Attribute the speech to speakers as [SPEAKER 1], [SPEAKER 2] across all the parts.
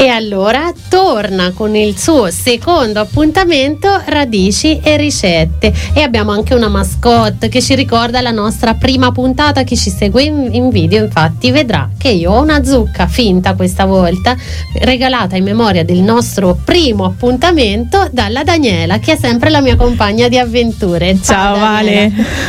[SPEAKER 1] E allora torna con il suo secondo appuntamento, Radici e Ricette, e abbiamo anche una mascotte che ci ricorda la nostra prima puntata. Chi ci segue in video infatti vedrà che io ho una zucca finta questa volta, regalata in memoria del nostro primo appuntamento dalla Daniela, che è sempre la mia compagna di avventure.
[SPEAKER 2] Ciao Vale.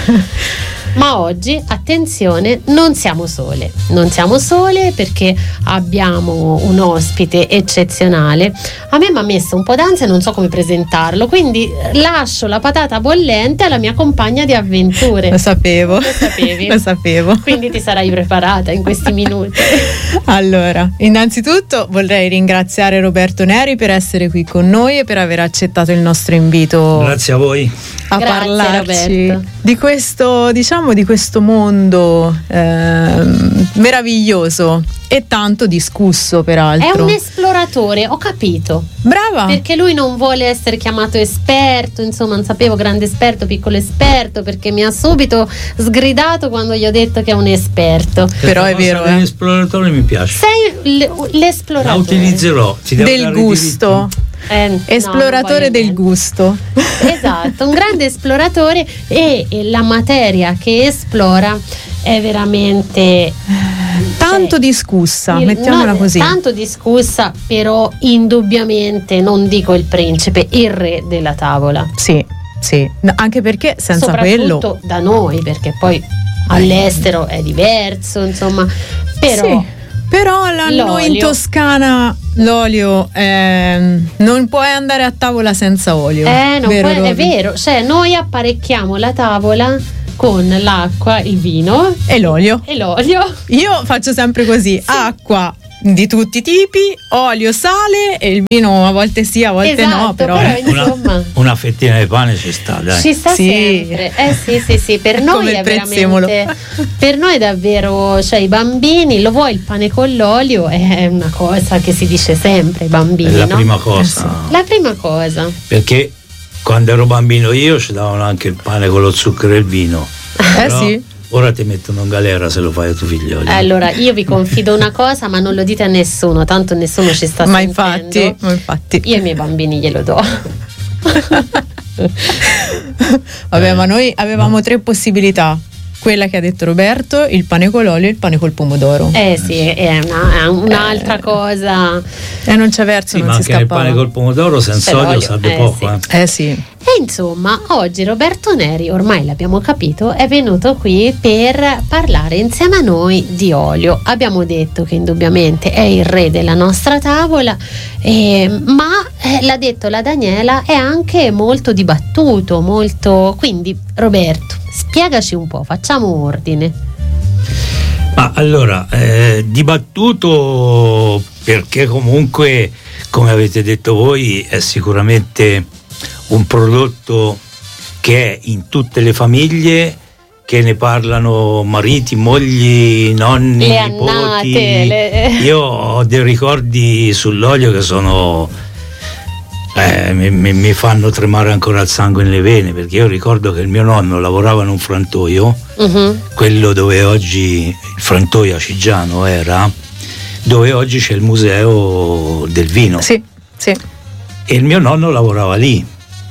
[SPEAKER 1] Ma oggi, attenzione, non siamo sole perché abbiamo un ospite eccezionale. A me mi ha messo un po' d'ansia, non so come presentarlo, quindi lascio la patata bollente alla mia compagna di avventure.
[SPEAKER 2] Lo sapevo.
[SPEAKER 1] Lo sapevi?
[SPEAKER 2] Lo sapevo.
[SPEAKER 1] Quindi ti sarai preparata in questi minuti.
[SPEAKER 2] Allora, innanzitutto vorrei ringraziare Roberto Neri per essere qui con noi e per aver accettato il nostro invito.
[SPEAKER 3] Grazie a voi.
[SPEAKER 2] A
[SPEAKER 1] Grazie,
[SPEAKER 2] parlarci
[SPEAKER 1] Roberto.
[SPEAKER 2] di questo, diciamo, di questo mondo meraviglioso e tanto discusso, peraltro.
[SPEAKER 1] È un esploratore, ho capito.
[SPEAKER 2] Brava.
[SPEAKER 1] Perché lui non vuole essere chiamato esperto, insomma, non sapevo grande esperto, piccolo esperto, perché mi ha subito sgridato quando gli ho detto che è un esperto.
[SPEAKER 2] Però è vero,
[SPEAKER 3] l'esploratore mi piace.
[SPEAKER 1] Sei l'esploratore.
[SPEAKER 3] La utilizzerò. Ti devo
[SPEAKER 2] del
[SPEAKER 3] dare
[SPEAKER 2] gusto. Esploratore del gusto.
[SPEAKER 1] Esatto, un grande esploratore, e la materia che esplora è veramente
[SPEAKER 2] tanto discussa, mettiamola così.
[SPEAKER 1] Tanto discussa, però indubbiamente, non dico il principe, il re della tavola.
[SPEAKER 2] Sì, no, anche perché senza quello,
[SPEAKER 1] soprattutto da noi, perché poi all'estero è diverso, insomma, però
[SPEAKER 2] sì. Però noi in Toscana l'olio non puoi andare a tavola senza olio.
[SPEAKER 1] È vero, cioè noi apparecchiamo la tavola con l'acqua, il vino
[SPEAKER 2] e l'olio.
[SPEAKER 1] Io
[SPEAKER 2] faccio sempre così, sì. Acqua di tutti i tipi, olio, sale, e il vino a volte sì, a volte
[SPEAKER 1] esatto,
[SPEAKER 2] no, però
[SPEAKER 1] insomma,
[SPEAKER 3] una fettina di pane ci sta, dai.
[SPEAKER 1] Ci sta sempre. Sì, per noi è veramente, per noi è davvero, cioè i bambini, lo vuoi il pane con l'olio, è una cosa che si dice sempre ai bambini,
[SPEAKER 3] è la
[SPEAKER 1] no?
[SPEAKER 3] prima cosa.
[SPEAKER 1] Sì. La prima cosa.
[SPEAKER 3] Perché quando ero bambino io ci davano anche il pane con lo zucchero e il vino. Però
[SPEAKER 2] sì.
[SPEAKER 3] Ora ti mettono in galera se lo fai a tuo figliolo.
[SPEAKER 1] Allora, io vi confido una cosa, ma non lo dite a nessuno, tanto nessuno ci sta sentendo.
[SPEAKER 2] Ma infatti.
[SPEAKER 1] Io ai miei bambini glielo do.
[SPEAKER 2] Vabbè, ma noi avevamo 3 possibilità. Quella che ha detto Roberto, il pane con l'olio e il pane col pomodoro.
[SPEAKER 1] Sì, è un'altra cosa.
[SPEAKER 2] Non c'è verso, non
[SPEAKER 3] ma
[SPEAKER 2] si
[SPEAKER 3] anche
[SPEAKER 2] scappava.
[SPEAKER 3] il pane col pomodoro senza olio sa di poco.
[SPEAKER 2] Sì.
[SPEAKER 1] E insomma, oggi Roberto Neri, ormai l'abbiamo capito, è venuto qui per parlare insieme a noi di olio. Abbiamo detto che indubbiamente è il re della nostra tavola, ma l'ha detto la Daniela, è anche molto dibattuto, quindi Roberto, spiegaci un po', facciamo ordine.
[SPEAKER 3] Ma allora, dibattuto perché comunque, come avete detto voi, è sicuramente un prodotto che è in tutte le famiglie, che ne parlano mariti, mogli, nonni,
[SPEAKER 1] le
[SPEAKER 3] nipoti.
[SPEAKER 1] annate,
[SPEAKER 3] Io ho dei ricordi sull'olio che sono mi fanno tremare ancora il sangue nelle vene, perché io ricordo che il mio nonno lavorava in un frantoio, quello dove oggi il frantoio Acigiano era, dove oggi c'è il museo del vino.
[SPEAKER 2] Sì.
[SPEAKER 3] E il mio nonno lavorava lì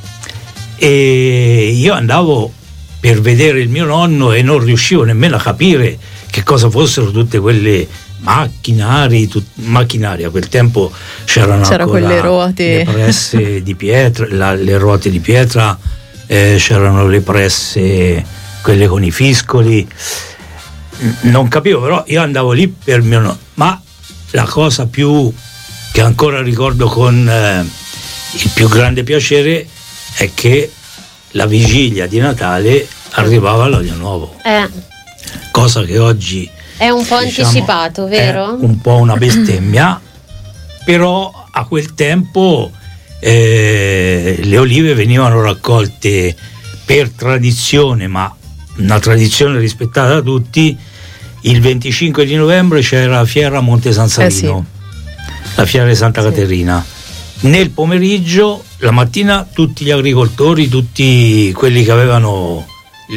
[SPEAKER 3] e io andavo per vedere il mio nonno e non riuscivo nemmeno a capire che cosa fossero tutte quelle macchinari, a quel tempo c'era ancora
[SPEAKER 2] quelle ruote,
[SPEAKER 3] le presse di pietra, le ruote di pietra, c'erano le presse, quelle con i fiscoli, non capivo, però io andavo lì per mio nonno. Ma la cosa più che ancora ricordo con il più grande piacere è che la vigilia di Natale arrivava l'olio nuovo, cosa che oggi
[SPEAKER 1] è un po' anticipato, vero?
[SPEAKER 3] È un po' una bestemmia, però a quel tempo le olive venivano raccolte per tradizione, ma una tradizione rispettata da tutti. Il 25 di novembre c'era la fiera a Monte San Savino, la fiera di Santa Caterina. Nel pomeriggio, la mattina, tutti gli agricoltori, tutti quelli che avevano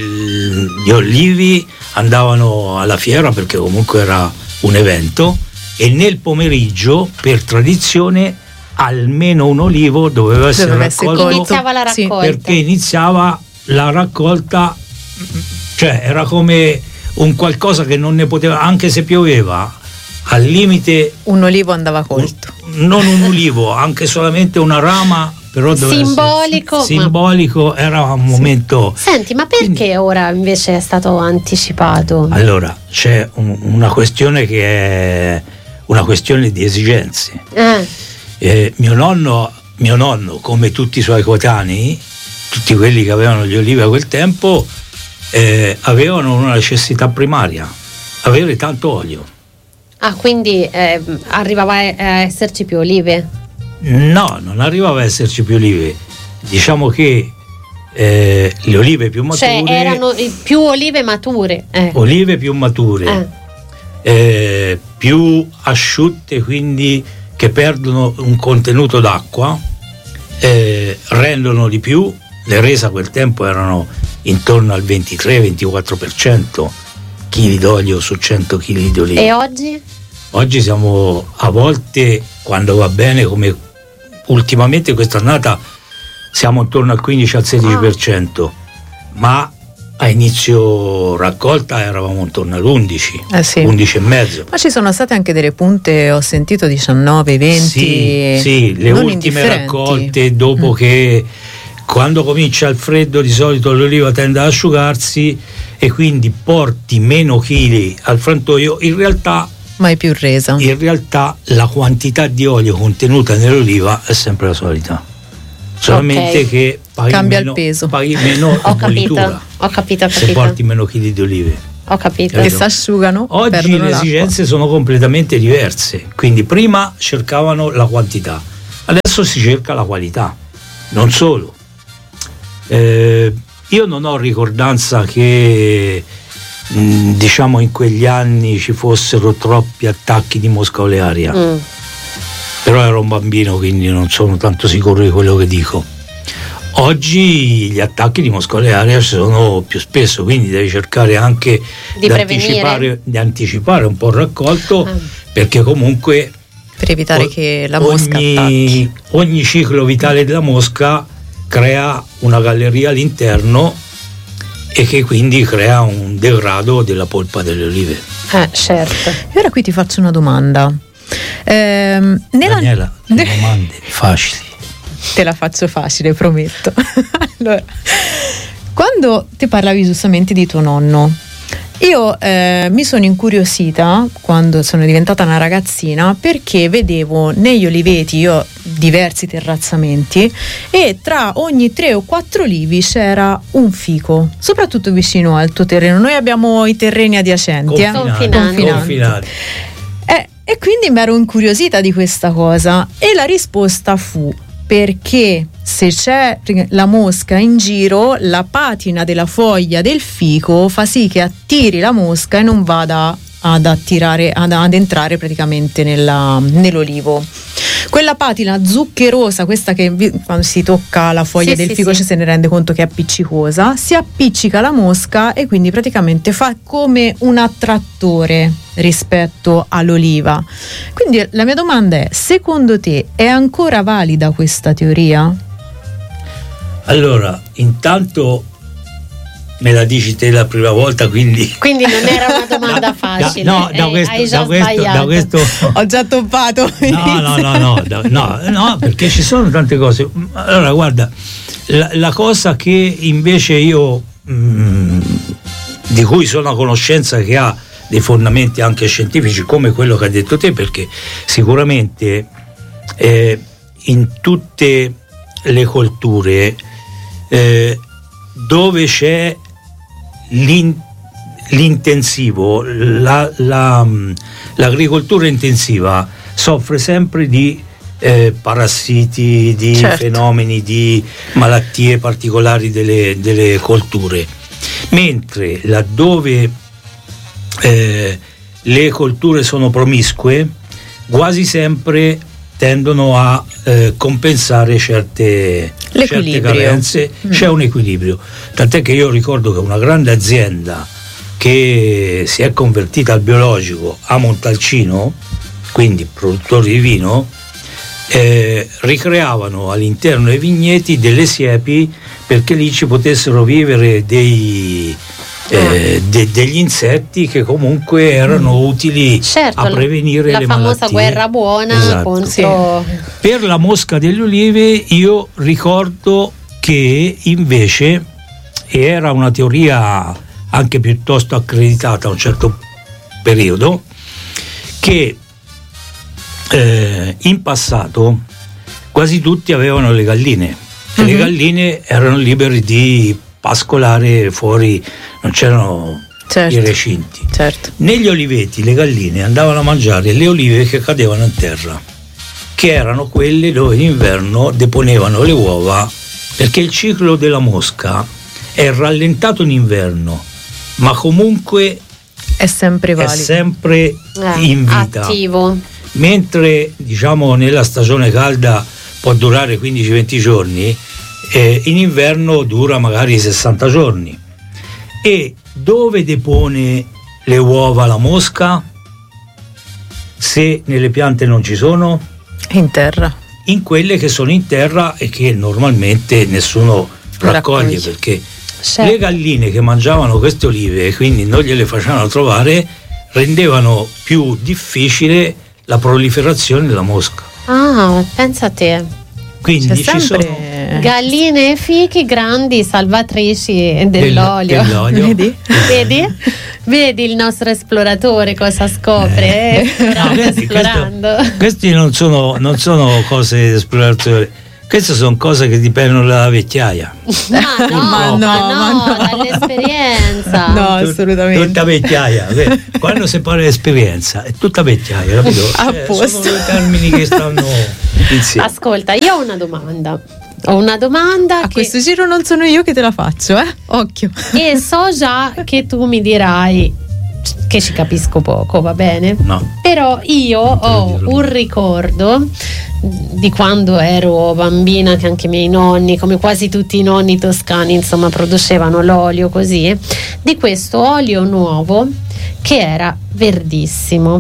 [SPEAKER 3] gli olivi andavano alla fiera, perché comunque era un evento, e nel pomeriggio per tradizione almeno un olivo doveva essere raccolto.
[SPEAKER 1] Iniziava la raccolta.
[SPEAKER 3] Perché iniziava la raccolta, cioè era come un qualcosa che non ne poteva, anche se pioveva, al limite
[SPEAKER 2] un olivo andava colto.
[SPEAKER 3] Non un olivo, anche solamente una rama, però simbolico, era un momento.
[SPEAKER 1] Senti, ma perché ora invece è stato anticipato?
[SPEAKER 3] Allora, c'è una questione che è una questione di esigenze. Mio nonno, come tutti i suoi coetanei, tutti quelli che avevano gli olivi a quel tempo, avevano una necessità primaria: avere tanto olio.
[SPEAKER 1] Ah, quindi arrivava a esserci più olive?
[SPEAKER 3] No, non arrivava a esserci più olive. Diciamo che le olive più mature,
[SPEAKER 1] cioè erano più olive mature,
[SPEAKER 3] olive più mature, più asciutte, quindi che perdono un contenuto d'acqua, rendono di più. Le rese a quel tempo erano intorno al 23-24% chili d'olio su 100 kg di olive.
[SPEAKER 1] E oggi?
[SPEAKER 3] Oggi siamo, a volte, quando va bene, come ultimamente quest'annata, siamo intorno al 15-16%, ma a inizio raccolta eravamo intorno all'11,
[SPEAKER 2] sì.
[SPEAKER 3] 11,5.
[SPEAKER 2] Ma ci sono state anche delle punte, ho sentito 19, 20.
[SPEAKER 3] Sì, le ultime raccolte, dopo che quando comincia il freddo di solito l'oliva tende ad asciugarsi e quindi porti meno chili al frantoio. In realtà
[SPEAKER 2] mai più resa.
[SPEAKER 3] In realtà la quantità di olio contenuta nell'oliva è sempre la solita, solamente che
[SPEAKER 2] cambia il peso,
[SPEAKER 3] paghi meno bollitura.
[SPEAKER 1] Ho capito.
[SPEAKER 3] Se porti meno chili di olive.
[SPEAKER 1] Ho capito.
[SPEAKER 2] Che si asciugano.
[SPEAKER 3] Oggi le esigenze sono completamente diverse, quindi prima cercavano la quantità, adesso si cerca la qualità. Non solo, io non ho ricordanza che diciamo in quegli anni ci fossero troppi attacchi di mosca olearia, però ero un bambino, quindi non sono tanto sicuro di quello che dico. Oggi gli attacchi di mosca olearia ci sono più spesso, quindi devi cercare anche di anticipare un po' il raccolto, perché comunque
[SPEAKER 2] per evitare che la mosca attacchi.
[SPEAKER 3] Ogni ciclo vitale della mosca crea una galleria all'interno e che quindi crea un degrado della polpa delle olive.
[SPEAKER 1] Certo.
[SPEAKER 2] E ora qui ti faccio una domanda.
[SPEAKER 3] Daniela, domande facili.
[SPEAKER 2] Te la faccio facile, prometto. Allora, quando ti parlavi giustamente di tuo nonno, io mi sono incuriosita quando sono diventata una ragazzina, perché vedevo negli oliveti, io ho diversi terrazzamenti, e tra ogni 3 o 4 olivi c'era un fico, soprattutto vicino al tuo terreno. Noi abbiamo i terreni adiacenti,
[SPEAKER 3] confinanti.
[SPEAKER 2] E quindi mi ero incuriosita di questa cosa, e la risposta fu: perché se c'è la mosca in giro, la patina della foglia del fico fa sì che attiri la mosca e non vada ad entrare praticamente nell'olivo. Quella patina zuccherosa, questa che quando si tocca la foglia del fico ci se ne rende conto che è appiccicosa, si appiccica la mosca e quindi praticamente fa come un attrattore rispetto all'oliva. Quindi la mia domanda è: secondo te è ancora valida questa teoria?
[SPEAKER 3] Allora, intanto me la dici te la prima volta, quindi
[SPEAKER 1] non era una domanda facile.
[SPEAKER 3] Da questo
[SPEAKER 2] ho già toppato.
[SPEAKER 3] No, perché ci sono tante cose. Allora, guarda, la cosa che invece io di cui sono a conoscenza, che ha dei fondamenti anche scientifici, come quello che hai detto te, perché sicuramente in tutte le colture dove c'è l'intensivo, l'agricoltura intensiva soffre sempre di parassiti, di fenomeni, di malattie particolari delle colture, mentre laddove le colture sono promiscue quasi sempre tendono a compensare certe carenze. C'è un equilibrio, tant'è che io ricordo che una grande azienda che si è convertita al biologico a Montalcino, quindi produttori di vino, ricreavano all'interno dei vigneti delle siepi perché lì ci potessero vivere degli insetti che comunque erano utili a prevenire le malattie.
[SPEAKER 1] La famosa guerra buona,
[SPEAKER 3] esatto,
[SPEAKER 1] contro...
[SPEAKER 3] Per la mosca delle olive io ricordo che invece era una teoria anche piuttosto accreditata a un certo periodo, che in passato quasi tutti avevano le galline, e le galline erano libere di pascolare fuori, non c'erano i recinti.
[SPEAKER 2] Certo.
[SPEAKER 3] Negli oliveti le galline andavano a mangiare le olive che cadevano in terra, che erano quelle dove in inverno deponevano le uova, perché il ciclo della mosca è rallentato in inverno, ma comunque
[SPEAKER 2] è sempre valido,
[SPEAKER 3] è sempre in vita,
[SPEAKER 1] attivo.
[SPEAKER 3] Mentre diciamo nella stagione calda può durare 15-20 giorni, in inverno dura magari 60 giorni. E dove depone le uova la mosca? Se nelle piante non ci sono?
[SPEAKER 2] In terra.
[SPEAKER 3] In quelle che sono in terra e che normalmente nessuno raccoglie, perché le galline che mangiavano queste olive e quindi non gliele facevano trovare, rendevano più difficile la proliferazione della mosca.
[SPEAKER 1] Ah, pensa a te.
[SPEAKER 3] Quindi ci sono
[SPEAKER 1] galline e fichi grandi salvatrici dell'olio. Vedi il nostro esploratore cosa scopre, esplorando.
[SPEAKER 3] Questi non sono cose esploratori. Queste sono cose che dipendono dalla vecchiaia.
[SPEAKER 1] Ma no, dall'esperienza.
[SPEAKER 2] No, assolutamente.
[SPEAKER 3] Tutta vecchiaia. Quando si parla di esperienza è tutta vecchiaia, capito? Sono due termini che stanno insieme.
[SPEAKER 1] Ascolta, io ho una domanda. A
[SPEAKER 2] questo giro non sono io che te la faccio, occhio.
[SPEAKER 1] E so già che tu mi dirai che ci capisco poco, va bene?
[SPEAKER 3] No.
[SPEAKER 1] Però io ho un ricordo di quando ero bambina, che anche i miei nonni, come quasi tutti i nonni toscani, insomma, producevano l'olio così, di questo olio nuovo che era verdissimo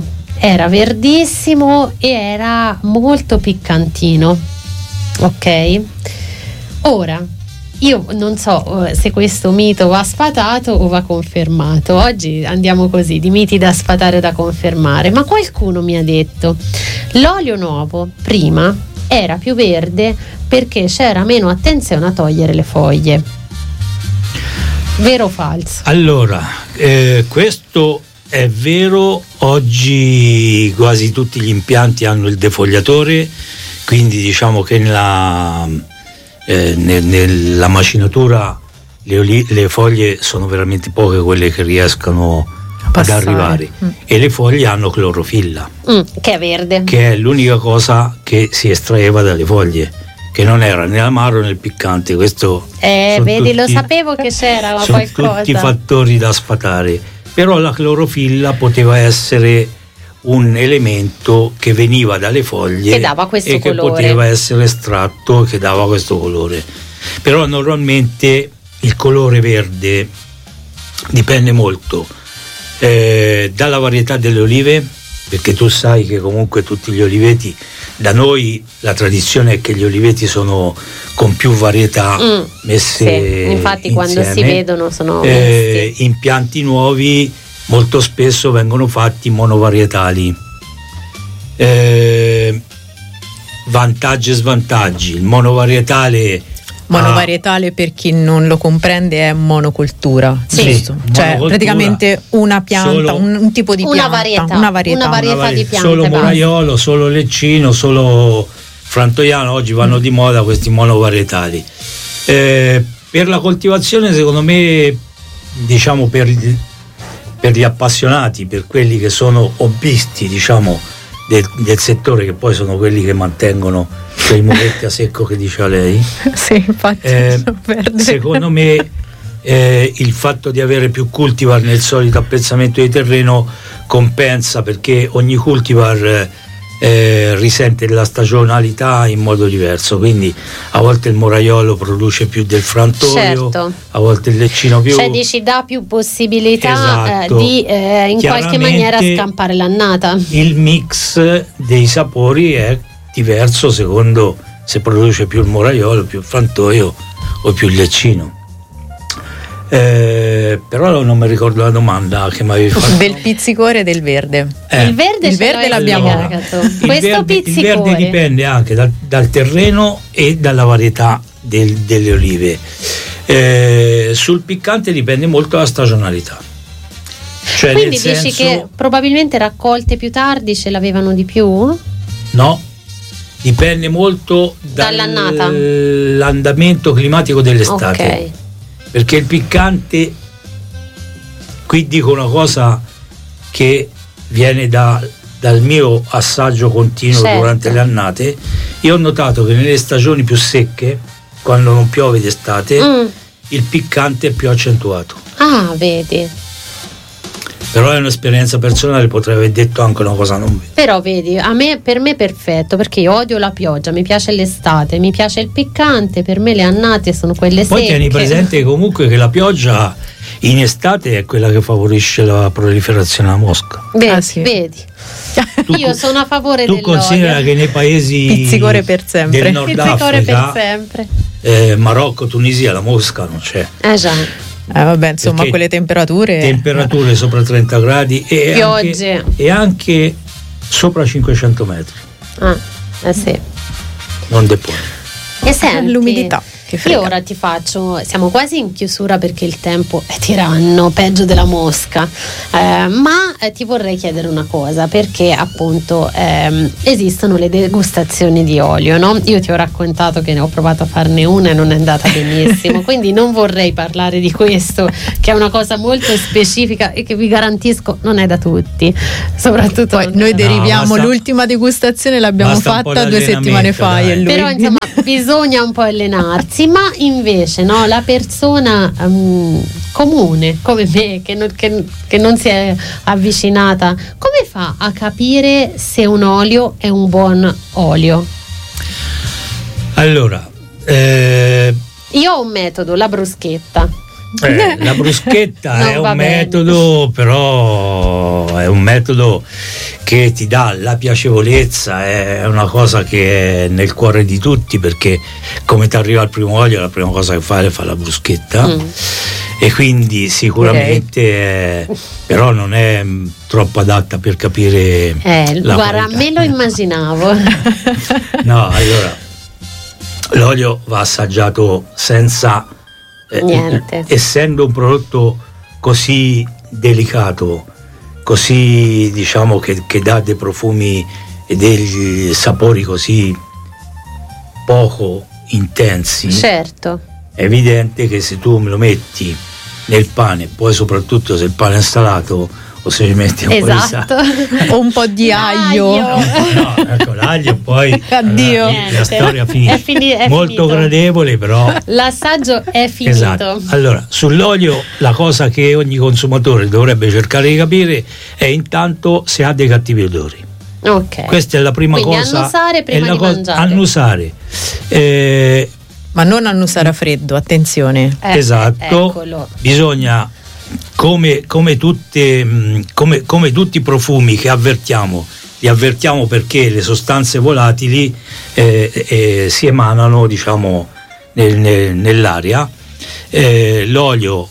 [SPEAKER 1] e era molto piccantino, ok? Ora, io non so se questo mito va sfatato o va confermato. Oggi andiamo così, di miti da sfatare o da confermare, ma qualcuno mi ha detto l'olio nuovo prima era più verde perché c'era meno attenzione a togliere le foglie. Vero o falso?
[SPEAKER 3] Allora, questo è vero. Oggi quasi tutti gli impianti hanno il defogliatore, quindi diciamo che nella macinatura le foglie sono veramente poche quelle che riescono ad arrivare, e le foglie hanno clorofilla,
[SPEAKER 1] che è verde,
[SPEAKER 3] che è l'unica cosa che si estraeva dalle foglie, che non era né amaro né piccante. Questo
[SPEAKER 1] vedi, lo sapevo che c'era
[SPEAKER 3] sono
[SPEAKER 1] qualcosa.
[SPEAKER 3] Tutti fattori da sfatare, però la clorofilla poteva essere un elemento che veniva dalle foglie
[SPEAKER 1] che dava questo
[SPEAKER 3] e
[SPEAKER 1] colore,
[SPEAKER 3] che poteva essere estratto, che dava questo colore. Però normalmente il colore verde dipende molto dalla varietà delle olive, perché tu sai che comunque tutti gli oliveti, da noi la tradizione è che gli oliveti sono con più varietà messe
[SPEAKER 1] infatti
[SPEAKER 3] insieme.
[SPEAKER 1] Quando si vedono sono
[SPEAKER 3] impianti nuovi molto spesso vengono fatti monovarietali. Vantaggi e svantaggi. Il monovarietale
[SPEAKER 2] per chi non lo comprende è monocultura, giusto? Cioè
[SPEAKER 3] monocultura,
[SPEAKER 2] praticamente una pianta, un tipo di
[SPEAKER 1] una
[SPEAKER 2] pianta,
[SPEAKER 1] una varietà di piante,
[SPEAKER 3] solo moraiolo, solo leccino, solo frantoiano. Oggi vanno di moda questi monovarietali. Per la coltivazione, secondo me, diciamo per gli appassionati, per quelli che sono hobbisti, diciamo, del settore, che poi sono quelli che mantengono quei muretti a secco che diceva lei.
[SPEAKER 2] Sì, infatti.
[SPEAKER 3] Secondo me il fatto di avere più cultivar nel solito appezzamento di terreno compensa, perché ogni cultivar risente della stagionalità in modo diverso, quindi a volte il moraiolo produce più del frantoio,
[SPEAKER 1] certo.
[SPEAKER 3] A volte il leccino più,
[SPEAKER 1] cioè dici dà più possibilità,
[SPEAKER 3] esatto.
[SPEAKER 1] Di in qualche maniera scampare l'annata.
[SPEAKER 3] Il mix dei sapori è diverso secondo se produce più il moraiolo, più il frantoio o più il leccino. Però non mi ricordo la domanda che mi avevi fatto.
[SPEAKER 2] Del pizzicore e del verde.
[SPEAKER 1] Il verde l'abbiamo
[SPEAKER 2] spiegato.
[SPEAKER 1] Questo pizzicore.
[SPEAKER 3] Il verde dipende anche dal terreno e dalla varietà delle olive. Sul piccante dipende molto dalla stagionalità. Cioè,
[SPEAKER 1] quindi dici che probabilmente raccolte più tardi ce l'avevano di più?
[SPEAKER 3] No, dipende molto
[SPEAKER 1] dall'annata,
[SPEAKER 3] dall'andamento climatico dell'estate.
[SPEAKER 1] Ok.
[SPEAKER 3] Perché il piccante, qui dico una cosa che viene dal mio assaggio continuo, certo, durante le annate. Io ho notato che nelle stagioni più secche, quando non piove d'estate, il piccante è più accentuato.
[SPEAKER 1] Ah, vedi.
[SPEAKER 3] Però è un'esperienza personale, potrei aver detto anche una cosa non vera.
[SPEAKER 1] Però vedi, per me è perfetto, perché io odio la pioggia, mi piace l'estate, mi piace il piccante, per me le annate sono quelle secche.
[SPEAKER 3] Poi tieni presente comunque che la pioggia in estate è quella che favorisce la proliferazione della mosca.
[SPEAKER 1] Vedi, sì. Vedi. Io sono a favore dell'olio.
[SPEAKER 3] Tu considera che nei paesi
[SPEAKER 2] pizzicore per sempre.
[SPEAKER 3] del Nord
[SPEAKER 1] Pizzicore
[SPEAKER 3] Africa,
[SPEAKER 1] per sempre.
[SPEAKER 3] Marocco, Tunisia, la mosca non c'è.
[SPEAKER 1] Già.
[SPEAKER 2] Vabbè, insomma,
[SPEAKER 3] perché
[SPEAKER 2] quelle temperature
[SPEAKER 3] sopra 30 gradi e anche sopra 500 metri.
[SPEAKER 1] Sì.
[SPEAKER 3] Non depone.
[SPEAKER 1] E senti,
[SPEAKER 2] l'umidità che frega.
[SPEAKER 1] Io ora ti faccio, siamo quasi in chiusura perché il tempo è tiranno, peggio della mosca, ma ti vorrei chiedere una cosa, perché appunto esistono le degustazioni di olio, no? Io ti ho raccontato che ne ho provato a farne una e non è andata benissimo, quindi non vorrei parlare di questo, che è una cosa molto specifica e che vi garantisco non è da tutti, soprattutto
[SPEAKER 2] poi noi deriviamo l'ultima degustazione l'abbiamo fatta 2 settimane fa, io e lui.
[SPEAKER 1] Però insomma bisogna un po' allenarsi. Ma invece no, la persona comune come me che non si è avvicinata, come fa a capire se un olio è un buon olio?
[SPEAKER 3] Allora,
[SPEAKER 1] io ho un metodo, la bruschetta.
[SPEAKER 3] La bruschetta è un metodo, però è un metodo che ti dà la piacevolezza, è una cosa che è nel cuore di tutti, perché come ti arriva il primo olio la prima cosa che fai è fare la bruschetta, e quindi sicuramente però non è troppo adatta per capire la
[SPEAKER 1] guarda,
[SPEAKER 3] qualità.
[SPEAKER 1] me lo immaginavo.
[SPEAKER 3] No, allora l'olio va assaggiato senza
[SPEAKER 1] niente,
[SPEAKER 3] essendo un prodotto così delicato, così diciamo che dà dei profumi e dei sapori così poco intensi,
[SPEAKER 1] certo,
[SPEAKER 3] è evidente che se tu me lo metti nel pane, poi soprattutto se il pane è salato o se ci metti un po' di sale
[SPEAKER 2] o un po' di aglio.
[SPEAKER 3] No, ecco, l'aglio poi
[SPEAKER 2] addio,
[SPEAKER 3] la storia finisce.
[SPEAKER 1] È
[SPEAKER 3] molto
[SPEAKER 1] finito.
[SPEAKER 3] Gradevole, però
[SPEAKER 1] l'assaggio è finito.
[SPEAKER 3] Esatto. Allora, sull'olio la cosa che ogni consumatore dovrebbe cercare di capire è intanto se ha dei cattivi odori.
[SPEAKER 1] Ok.
[SPEAKER 3] Questa è la prima
[SPEAKER 1] quindi
[SPEAKER 3] cosa.
[SPEAKER 1] Annusare prima di mangiare.
[SPEAKER 3] Annusare.
[SPEAKER 2] Ma non annusare a freddo, attenzione.
[SPEAKER 3] Esatto.
[SPEAKER 1] Eccolo.
[SPEAKER 3] Bisogna come tutti i profumi che li avvertiamo perché le sostanze volatili si emanano, diciamo, nell'aria. L'olio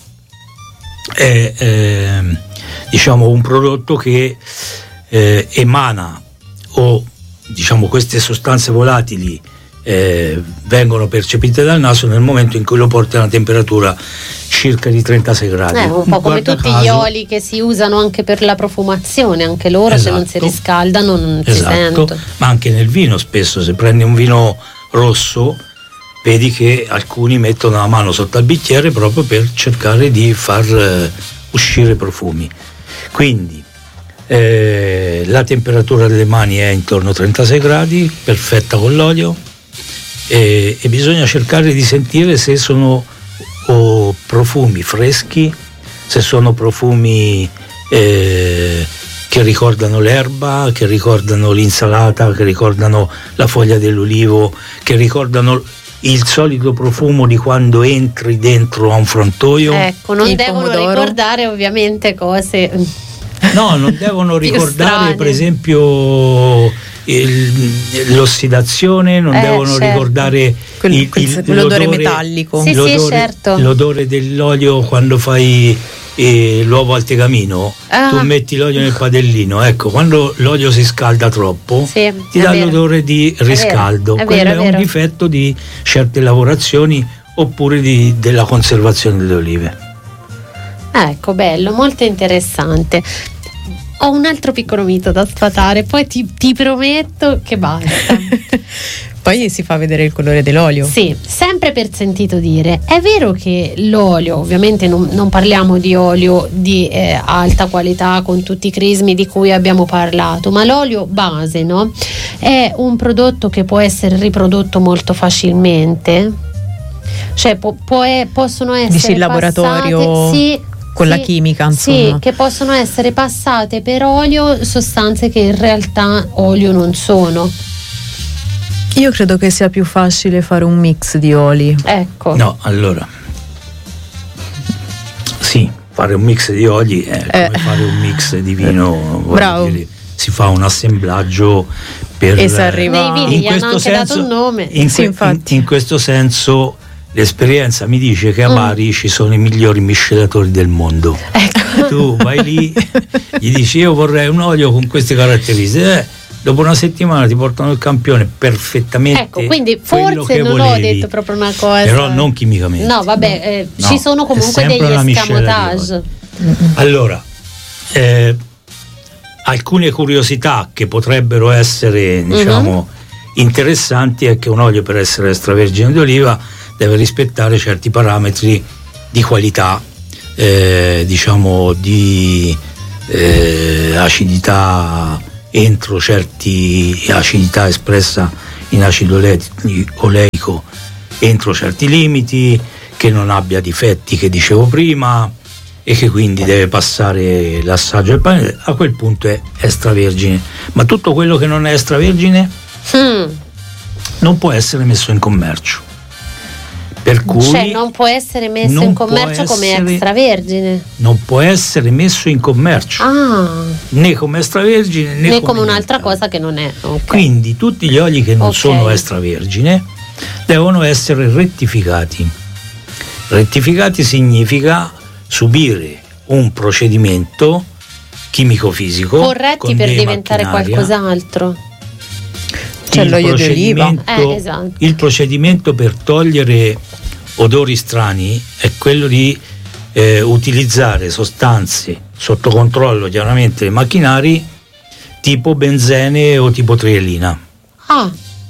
[SPEAKER 3] è diciamo un prodotto che emana, o diciamo queste sostanze volatili vengono percepite dal naso nel momento in cui lo porti a una temperatura circa di 36 gradi.
[SPEAKER 1] Un po' come tutti gli oli che si usano anche per la profumazione, anche loro, esatto, se non si riscaldano non si sentono.
[SPEAKER 3] Ma anche nel vino spesso, se prendi un vino rosso, vedi che alcuni mettono la mano sotto al bicchiere proprio per cercare di far uscire profumi. Quindi la temperatura delle mani è intorno a 36 gradi, perfetta con l'olio, e bisogna cercare di sentire se sono profumi freschi, se sono profumi che che ricordano l'erba, che ricordano l'insalata, che ricordano la foglia dell'olivo, che ricordano il solito profumo di quando entri dentro a un frantoio.
[SPEAKER 1] Ecco, non
[SPEAKER 2] il
[SPEAKER 1] devono
[SPEAKER 2] pomodoro.
[SPEAKER 1] ricordare ovviamente cose.
[SPEAKER 3] No, non devono
[SPEAKER 1] più
[SPEAKER 3] ricordare
[SPEAKER 1] strane.
[SPEAKER 3] per esempio l'ossidazione, non devono
[SPEAKER 1] certo.
[SPEAKER 3] ricordare
[SPEAKER 2] quell'odore metallico.
[SPEAKER 1] Sì,
[SPEAKER 3] l'odore,
[SPEAKER 1] sì, certo.
[SPEAKER 3] l'odore dell'olio quando fai l'uovo al tegamino. Tu metti l'olio nel padellino, ecco, quando l'olio si scalda troppo
[SPEAKER 1] Sì,
[SPEAKER 3] ti
[SPEAKER 1] è
[SPEAKER 3] dà
[SPEAKER 1] vero.
[SPEAKER 3] l'odore di riscaldo.
[SPEAKER 1] È
[SPEAKER 3] Quello
[SPEAKER 1] vero, è
[SPEAKER 3] è un
[SPEAKER 1] vero.
[SPEAKER 3] difetto di certe lavorazioni oppure della conservazione delle olive.
[SPEAKER 1] Ecco, bello, molto interessante. Ho un altro piccolo mito da sfatare, poi ti prometto che basta.
[SPEAKER 2] Poi si fa vedere il colore dell'olio.
[SPEAKER 1] Sì, sempre per sentito dire, è vero che l'olio, ovviamente non parliamo di olio di alta qualità con tutti i crismi di cui abbiamo parlato, ma l'olio base, no? È un prodotto che può essere riprodotto molto facilmente, cioè possono essere
[SPEAKER 2] Dici il laboratorio
[SPEAKER 1] passate, sì,
[SPEAKER 2] con la
[SPEAKER 1] sì,
[SPEAKER 2] chimica,
[SPEAKER 1] sì,
[SPEAKER 2] insomma.
[SPEAKER 1] che possono essere passate per olio sostanze che in realtà olio non sono.
[SPEAKER 2] Io credo che sia più facile fare un mix di oli.
[SPEAKER 1] Ecco.
[SPEAKER 3] No, allora sì, fare un mix di oli è come fare un mix di vino.
[SPEAKER 2] Bravo.
[SPEAKER 3] Dire, si fa un assemblaggio per
[SPEAKER 2] E si arriva-
[SPEAKER 1] Nei vini gli hanno anche dato un nome.
[SPEAKER 2] Sì, infatti.
[SPEAKER 3] in questo senso l'esperienza mi dice che a Bari ci sono i migliori miscelatori del mondo.
[SPEAKER 1] Ecco.
[SPEAKER 3] Tu vai lì, gli dici io vorrei un olio con queste caratteristiche, dopo una settimana ti portano il campione perfettamente.
[SPEAKER 1] Ecco, quindi
[SPEAKER 3] quello
[SPEAKER 1] forse
[SPEAKER 3] che
[SPEAKER 1] non ho
[SPEAKER 3] volevi.
[SPEAKER 1] detto proprio una cosa.
[SPEAKER 3] Però non chimicamente.
[SPEAKER 1] No, vabbè,
[SPEAKER 3] No,
[SPEAKER 1] ci sono
[SPEAKER 3] è
[SPEAKER 1] comunque
[SPEAKER 3] sempre
[SPEAKER 1] degli
[SPEAKER 3] una miscela di
[SPEAKER 1] escamotage.
[SPEAKER 3] Allora, alcune curiosità che potrebbero essere, diciamo, interessanti è che un olio, per essere extravergine d'oliva, deve rispettare certi parametri di qualità, diciamo di acidità, entro certi acidità espressa in acido oleico entro certi limiti, che non abbia difetti che dicevo prima e che quindi deve passare l'assaggio del pane. A quel punto è extravergine, ma tutto quello che non è extravergine non può essere messo in commercio, per cui
[SPEAKER 1] Cioè non può essere messo
[SPEAKER 3] non
[SPEAKER 1] in
[SPEAKER 3] può
[SPEAKER 1] commercio come
[SPEAKER 3] essere-
[SPEAKER 1] extravergine.
[SPEAKER 3] non può essere messo in commercio né come extravergine
[SPEAKER 1] Né come un'altra
[SPEAKER 3] niente.
[SPEAKER 1] cosa che non è. Ok.
[SPEAKER 3] Quindi tutti gli oli che non
[SPEAKER 1] Ok.
[SPEAKER 3] sono extravergine devono essere rettificati. Rettificati significa subire un procedimento chimico-fisico
[SPEAKER 1] Corretti
[SPEAKER 3] con
[SPEAKER 1] per
[SPEAKER 3] dei
[SPEAKER 1] diventare
[SPEAKER 3] macchinaria.
[SPEAKER 1] qualcos'altro.
[SPEAKER 2] C'è
[SPEAKER 3] Il
[SPEAKER 2] l'olio di oliva.
[SPEAKER 3] procedimento-
[SPEAKER 1] Esatto.
[SPEAKER 3] Il procedimento per togliere odori strani è quello di utilizzare sostanze sotto controllo, chiaramente, dei macchinari, tipo benzene o tipo trielina.
[SPEAKER 1] Ah,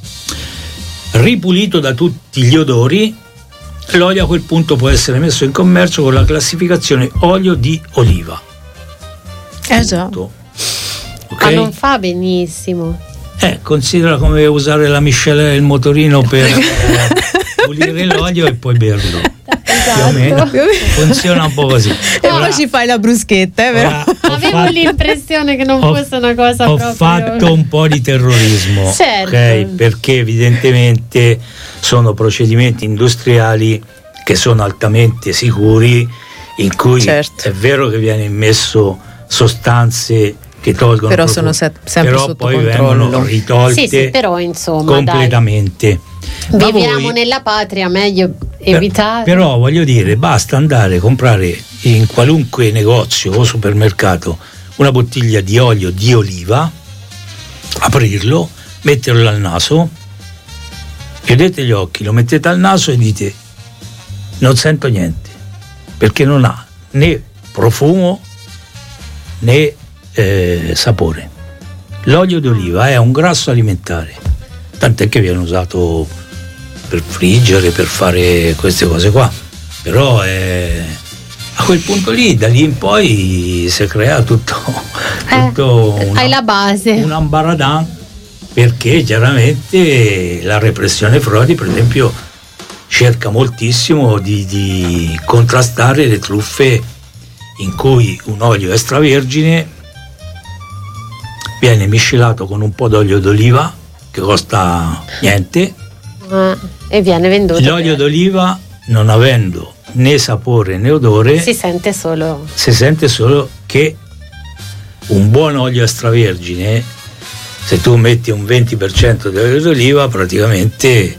[SPEAKER 3] Ripulito da tutti gli odori, l'olio a quel punto può essere messo in commercio con la classificazione olio di oliva.
[SPEAKER 2] Già.
[SPEAKER 3] Punto. Ok?
[SPEAKER 1] ma non fa benissimo.
[SPEAKER 3] Considera come usare la miscela del motorino per pulire l'olio e poi berlo. Più o meno. Funziona un po' così.
[SPEAKER 2] E poi ci fai la bruschetta, vero?
[SPEAKER 3] ora ho
[SPEAKER 1] Avevo
[SPEAKER 3] fatto-
[SPEAKER 1] l'impressione che non
[SPEAKER 3] ho-
[SPEAKER 1] fosse una cosa
[SPEAKER 3] ho
[SPEAKER 1] proprio.
[SPEAKER 3] fatto un po' di terrorismo,
[SPEAKER 1] Certo.
[SPEAKER 3] ok? Perché evidentemente sono procedimenti industriali che sono altamente sicuri, in cui
[SPEAKER 2] Certo.
[SPEAKER 3] è vero che viene immesso sostanze che tolgono
[SPEAKER 2] Però
[SPEAKER 3] profumo,
[SPEAKER 2] sono sempre
[SPEAKER 3] però
[SPEAKER 2] sotto
[SPEAKER 3] poi
[SPEAKER 2] controllo.
[SPEAKER 3] vengono ritolte
[SPEAKER 1] Sì, però insomma,
[SPEAKER 3] completamente. Ma
[SPEAKER 1] viviamo
[SPEAKER 3] voi-
[SPEAKER 1] nella patria, meglio evitare.
[SPEAKER 3] Però voglio dire, basta andare a comprare in qualunque negozio o supermercato una bottiglia di olio di oliva, aprirlo, metterlo al naso, chiudete gli occhi, lo mettete al naso e dite non sento niente, perché non ha né profumo né sapore. L'olio di oliva è un grasso alimentare, tant'è che viene usato per friggere, per fare queste cose qua, però a quel punto lì, da lì in poi si crea tutto
[SPEAKER 1] hai la base.
[SPEAKER 3] un ambaradan, perché chiaramente la repressione Frodi, per esempio, cerca moltissimo di contrastare le truffe in cui un olio extravergine viene miscelato con un po' d'olio d'oliva che costa niente,
[SPEAKER 1] e viene venduto.
[SPEAKER 3] L'olio d'oliva, non avendo né sapore né odore,
[SPEAKER 1] si sente solo
[SPEAKER 3] che un buon olio extravergine, se tu metti un 20% di olio d'oliva, praticamente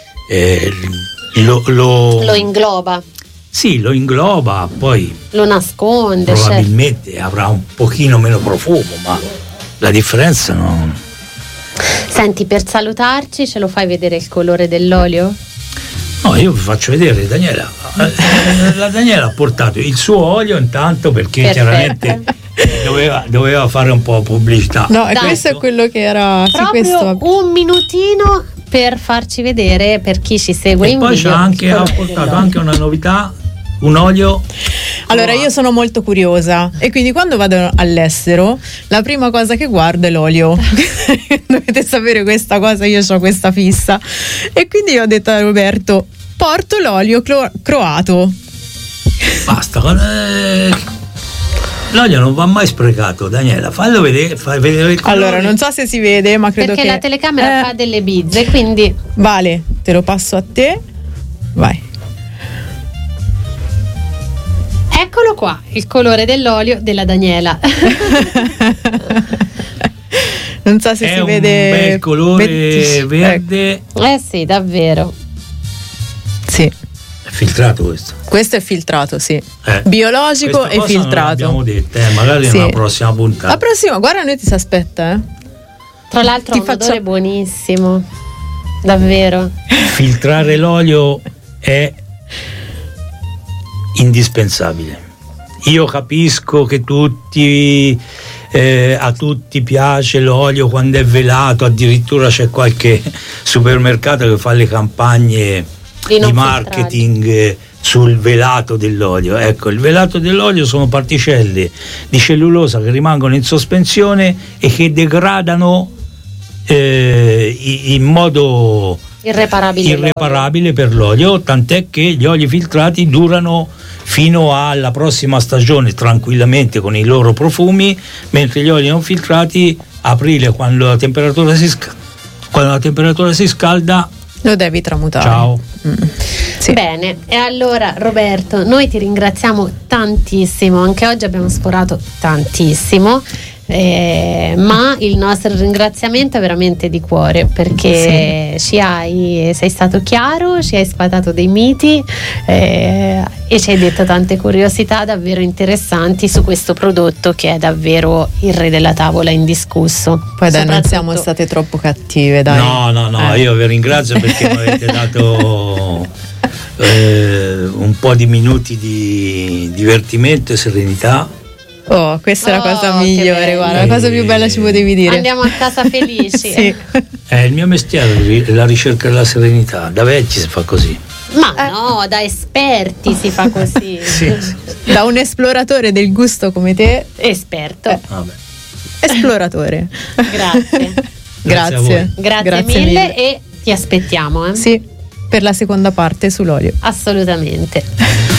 [SPEAKER 3] lo
[SPEAKER 1] ingloba.
[SPEAKER 3] Sì, lo ingloba, poi
[SPEAKER 1] lo nasconde.
[SPEAKER 3] Probabilmente avrà un pochino meno profumo, ma la differenza non.
[SPEAKER 1] Senti, per salutarci ce lo fai vedere il colore dell'olio?
[SPEAKER 3] No, io vi faccio vedere, Daniela. La Daniela ha portato il suo olio intanto, perché chiaramente doveva fare un po' pubblicità.
[SPEAKER 2] No, e questo è quello che era.
[SPEAKER 1] Proprio un minutino per farci vedere, per chi ci segue in video.
[SPEAKER 3] E poi ha portato anche una novità, un olio.
[SPEAKER 2] Allora, io sono molto curiosa e quindi quando vado all'estero la prima cosa che guardo è l'olio. Dovete sapere questa cosa, io ho questa fissa, e quindi io ho detto a Roberto: porto l'olio croato.
[SPEAKER 3] Basta, l'olio non va mai sprecato, Daniela, fallo vedere, fai vedere il colore.
[SPEAKER 2] Allora, non so se si vede, ma credo
[SPEAKER 1] perché
[SPEAKER 2] che
[SPEAKER 1] la telecamera fa delle bizze, quindi
[SPEAKER 2] Vale, te lo passo a te. Vai.
[SPEAKER 1] Eccolo qua, il colore dell'olio della Daniela.
[SPEAKER 2] Non so se si vede.
[SPEAKER 3] È un bel colore verde.
[SPEAKER 1] Sì, davvero.
[SPEAKER 2] Sì.
[SPEAKER 3] È filtrato questo.
[SPEAKER 2] Questo è filtrato, sì. Biologico e filtrato.
[SPEAKER 3] Non l'abbiamo detto, magari nella prossima puntata.
[SPEAKER 2] La prossima, guarda, noi ti si aspetta,
[SPEAKER 1] Tra l'altro ha un odore buonissimo. Davvero.
[SPEAKER 3] Filtrare l'olio è indispensabile. Io capisco che a tutti piace l'olio quando è velato, addirittura c'è qualche supermercato che fa le campagne di marketing sul velato dell'olio. Ecco, il velato dell'olio sono particelle di cellulosa che rimangono in sospensione e che degradano in modo irreparabile per l'olio, tant'è che gli oli filtrati durano fino alla prossima stagione tranquillamente con i loro profumi, mentre gli oli non filtrati, aprile, quando la temperatura si scalda,
[SPEAKER 2] lo devi tramutare.
[SPEAKER 3] Ciao.
[SPEAKER 1] Sì. Bene, e allora Roberto, noi ti ringraziamo tantissimo, anche oggi abbiamo sforato tantissimo, ma il nostro ringraziamento è veramente di cuore, perché sei stato chiaro, ci hai sfatato dei miti e ci hai detto tante curiosità davvero interessanti su questo prodotto che è davvero il re della tavola, indiscusso.
[SPEAKER 2] Poi dai, non siamo state troppo cattive, dai.
[SPEAKER 3] No, io vi ringrazio perché mi avete dato un po' di minuti di divertimento e serenità.
[SPEAKER 2] Oh, questa è la cosa migliore, guarda, la cosa più bella ci potevi dire.
[SPEAKER 1] Andiamo a casa felici.
[SPEAKER 2] Sì.
[SPEAKER 3] È il mio mestiere, la ricerca della serenità. Da vecchi si fa così.
[SPEAKER 1] Ma no, da esperti si fa così.
[SPEAKER 3] Sì.
[SPEAKER 2] Da un esploratore del gusto come te.
[SPEAKER 1] Esperto.
[SPEAKER 3] Vabbè.
[SPEAKER 2] Esploratore.
[SPEAKER 1] Grazie.
[SPEAKER 2] Grazie
[SPEAKER 1] mille e ti aspettiamo.
[SPEAKER 2] Sì, per la seconda parte sull'olio.
[SPEAKER 1] Assolutamente.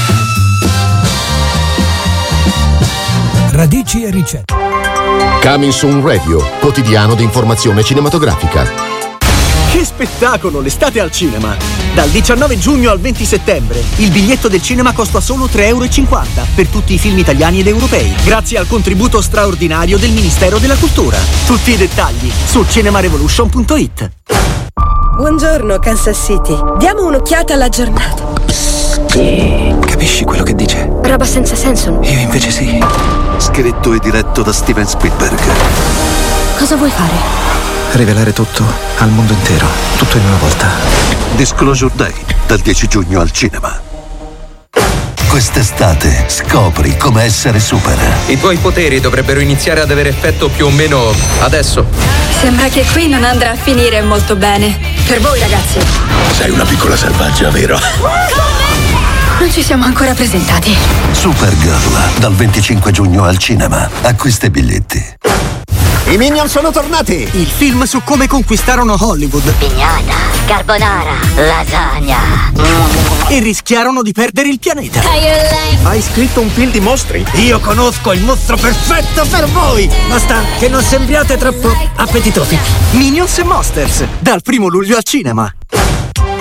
[SPEAKER 4] Radici e ricette.
[SPEAKER 5] Coming Soon Radio, quotidiano di informazione cinematografica.
[SPEAKER 6] Che spettacolo, l'estate al cinema! Dal 19 giugno al 20 settembre il biglietto del cinema costa solo €3,50 per tutti i film italiani ed europei, grazie al contributo straordinario del Ministero della Cultura. Tutti i dettagli su cinemarevolution.it.
[SPEAKER 7] Buongiorno Kansas City, diamo un'occhiata alla giornata.
[SPEAKER 8] Capisci quello che dice?
[SPEAKER 7] Roba senza senso.
[SPEAKER 8] Io invece sì.
[SPEAKER 9] Scritto e diretto da Steven Spielberg.
[SPEAKER 7] Cosa vuoi fare?
[SPEAKER 8] Rivelare tutto al mondo intero, tutto in una volta.
[SPEAKER 9] Disclosure Day, dal 10 giugno al cinema. Quest'estate scopri come essere super.
[SPEAKER 10] I tuoi poteri dovrebbero iniziare ad avere effetto più o meno adesso.
[SPEAKER 7] Sembra che qui non andrà a finire molto bene. Per voi ragazzi.
[SPEAKER 9] Sei una piccola selvaggia, vero?
[SPEAKER 7] Non ci siamo ancora presentati.
[SPEAKER 9] Supergirl, dal 25 giugno al cinema. Acquista i biglietti.
[SPEAKER 5] I Minion sono tornati!
[SPEAKER 6] Il film su come conquistarono Hollywood.
[SPEAKER 4] Pignata, carbonara, lasagna.
[SPEAKER 6] E rischiarono di perdere il pianeta.
[SPEAKER 8] Hai scritto un film di mostri?
[SPEAKER 6] Io conosco il mostro perfetto per voi! Basta che non sembriate troppo appetitosi. Minions e Monsters, dal 1 luglio al cinema.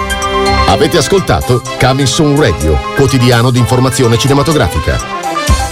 [SPEAKER 5] Avete ascoltato Coming Soon Radio, quotidiano di informazione cinematografica.